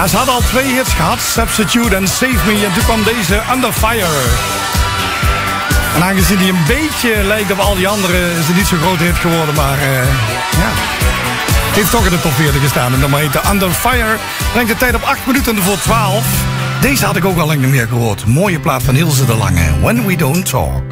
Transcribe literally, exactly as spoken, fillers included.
Ja, ze hadden al twee hits gehad, Substitute en Save Me. En toen kwam deze Under Fire. En aangezien die een beetje lijkt op al die anderen, is het niet zo'n grote hit geworden. Maar uh, ja, heeft toch in de top veertig gestaan. En dan heet de Under Fire. Brengt de tijd op acht minuten voor twaalf. Deze had ik ook al lang niet meer gehoord. Mooie plaat van Ilse de Lange. When We Don't Talk.